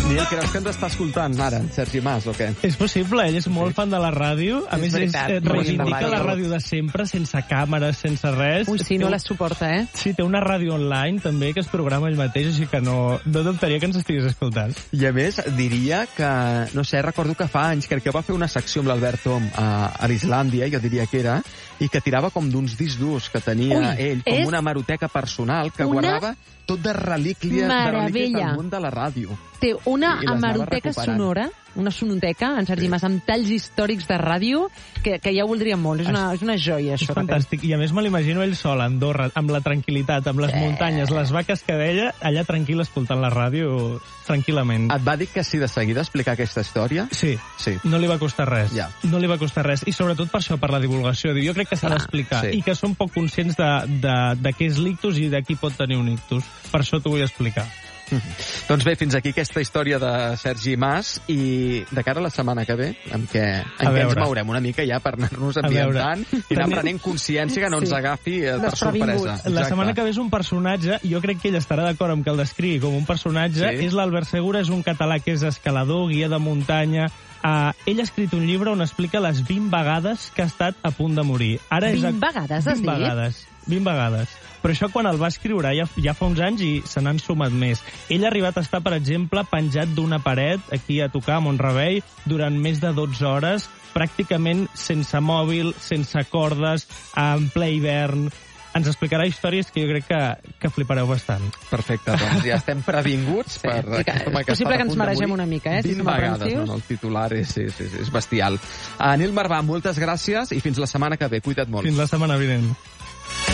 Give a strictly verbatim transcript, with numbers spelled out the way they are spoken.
Nil, creus que ens està escoltant ara, Sergi Mas, o què? És possible, ell és molt fan de la ràdio. A És més, veritat, és, molt reivindica fan de la la ràdio de sempre, sense càmeres, sense res. Ui, sí, no la suporta, eh? Sí, té una ràdio online, també, que es programa ell mateix, així que no, no dubtaria que ens estigués escoltant. I a més, diria que, no sé, recordo que fa anys, crec que va fer una secció amb l'Albert Tom a, a l'Islàndia, jo diria que era, i que tirava com d'uns discs durs que tenia Ui, ell, com és una hemeroteca personal que una guardava tot de relíquies, de relíquies del món de la ràdio. Té una I les anava hemeroteca recuperant. sonora, una sonoteca, en Sergi Mas, amb talls històrics de ràdio, que, que ja ho voldríem molt. És una, és una joia, És això. que té. fantàstic. I a més me l'imagino ell sol, a Andorra, amb la tranquil·litat, amb les muntanyes, les vaques que deia, allà tranquil, escoltant la ràdio tranquil·lament. Et va dir que sí de seguida explicar aquesta història? Sí, Sí. no li va costar res. Ja. No li va costar res. I sobretot per això, per la divulgació. Diu, jo crec que s'ha Clar. d'explicar. Sí. I que som poc conscients de, de, de què és l'ictus i de qui pot tenir un ictus. Per això t'ho vull explicar. Doncs bé, fins aquí aquesta història de Sergi Mas i de cara a la setmana que ve, en què, en què ens veure. mourem una mica ja per anar-nos A veure. ambientant i anar Tenim- prenent consciència que no ens Sí. agafi eh, per Desprevinguts. sorpresa. La Exacte. setmana que ve és un personatge, jo crec que ell estarà d'acord amb que el descrigui com un personatge, Sí. és l'Albert Segura, és un català que és escalador, guia de muntanya. Uh, ell ha escrit un llibre on explica les vint vegades que ha estat a punt de morir. Ara és vint a... vegades, has vint dit? vegades, vint vegades. Però això quan el va escriure ja, ja fa uns anys i se n'han sumat més. Ell ha arribat a estar, per exemple, penjat d'una paret aquí a tocar a Montrevell durant més de dotze hores, pràcticament sense mòbil, sense cordes, en ple hivern. Ens explicarà històries que jo crec que, que flipareu bastant. Perfecte, doncs ja estem previnguts Sí, per... i que- aquest home és possible està que a ens punt de maregem morir una mica, eh, si vint som vegades, aprensius. no, no, el titular és, és, és, és bestial. Uh, Nil Marvà, moltes gràcies i fins la setmana que ve. Cuida't molt. Fins la setmana vinent.